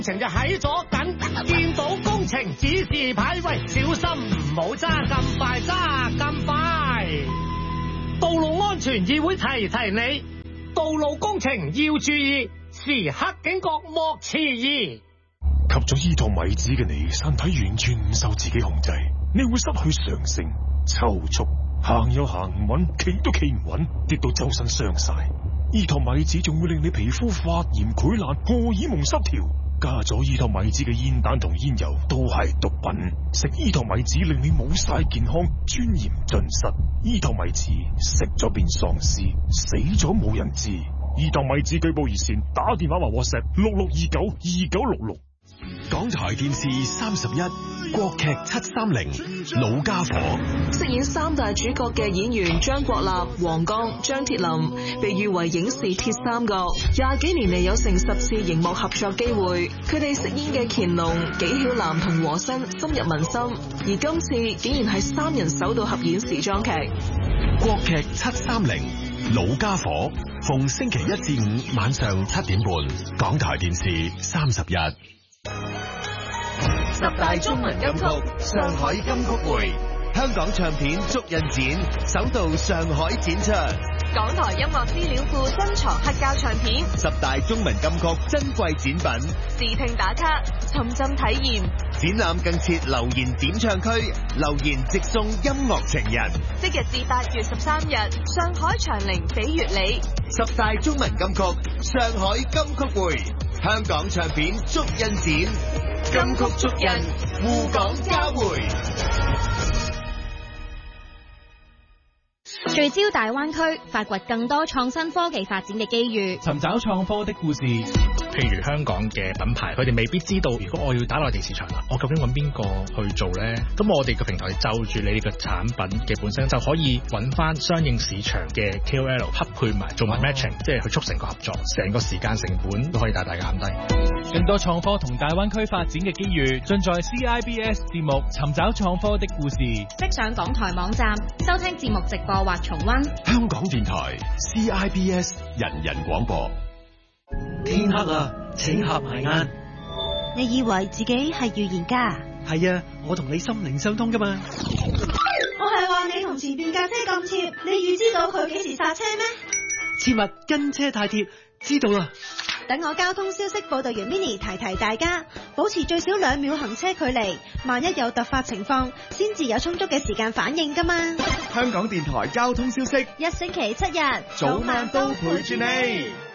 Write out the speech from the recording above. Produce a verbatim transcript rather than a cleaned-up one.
程就喺左近，見到工程指示牌喂，小心唔好揸咁快，揸咁快。道路安全議會提提你，道路工程要注意，時刻警覺莫遲疑。 吸咗依托米子嘅你，身體完全唔受自己控制，你會失去常性、抽搐，行又行唔穩，企都企唔穩，跌到周身傷晒。依托米子仲會令你皮膚發炎、潰爛、荷爾蒙失調。加咗依托米子嘅煙彈同煙油都係毒品，食依托米子令你冇晒健康，尊嚴盡失。依托米子食咗變喪屍，死咗冇人知。依托米子舉報熱線，打電話或 WhatsApp 六六二九二九六六。 港台電視三十一，國劇七三零，老家伙。 飾演三大主角嘅演員張國立、黃剛、張鐵林，被譽為影視鐵三角，廿幾年嚟有成十次熒幕合作機會。佢哋飾演嘅乾隆、紀曉嵐同和珅深入民心，而今次竟然係三人首度合演時裝劇。 國劇七三零，老家伙，逢星期一至五晚上七點半，港台電視三十一。 十大中文金曲，上海金曲會，香港唱片足印展首度上海展出， 港台音樂資料庫珍藏黑膠唱片， 十大中文金曲珍貴展品， 視聽打卡，沉浸體驗， 展覽更設留言點唱區，留言直送音樂情人， 即日至八月十三日，上海長寧比悦里， 十大中文金曲，上海金曲會，香港唱片足印展。金曲足印，滬港交匯。 聚焦大灣區，發掘更多創新科技發展嘅機遇， 尋找創科的故事。 譬如香港嘅品牌，佢哋未必知道，如果我要打內地市場啦，我究竟揾邊個去做呢？咁我哋嘅平台就住你哋嘅產品嘅本身，就可以揾翻相應市場嘅 K O L 匹配埋，做埋 matching，、哦、即係去促成個合作，成個時間成本都可以大大減低。 更多創科同大灣區發展嘅機遇，盡在 C I B S 節目《尋找創科的故事》。 即上港台網站收聽節目直播或重溫。 香港電台 C I B S 人人廣播。 天黑啦，請合埋眼。 你以為自己係預言家？ 係啊，我同你心靈相通噶嘛。 我係話你同前面架車咁貼，你預知到佢幾時剎車咩？ 切勿跟車太貼，知道啦。 等我交通消息報道員 Mini 提提大家，保持最少兩秒行車距離，萬一有突發情況，先至有充足嘅時間反應噶嘛。 香港電台交通消息， 一星期七日， 早晚都陪住你。